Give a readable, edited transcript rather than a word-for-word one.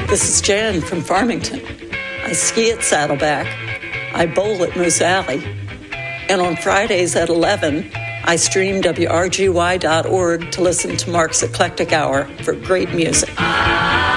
This is Jan from Farmington. I ski at Saddleback. I bowl at Moose Alley. And on Fridays at 11, I stream WRGY.org to listen to Mark's Eclectic Hour for great music.